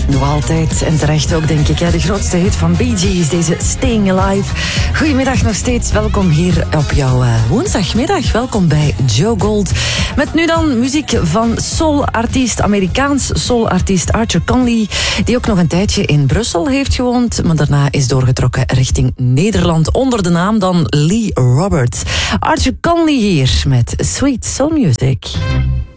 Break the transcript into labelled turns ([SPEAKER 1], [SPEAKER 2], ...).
[SPEAKER 1] Nog altijd en terecht ook, denk ik. De grootste hit van Bee Gees, deze Staying Alive. Goedemiddag nog steeds. Welkom hier op jouw woensdagmiddag. Welkom bij Joe Gold. Met nu dan muziek van soulartiest, Amerikaans soulartiest Archer Conley, die ook nog een tijdje in Brussel heeft gewoond, maar daarna is doorgetrokken richting Nederland onder de naam dan Lee Roberts. Archer Conley hier met Sweet Soul Music.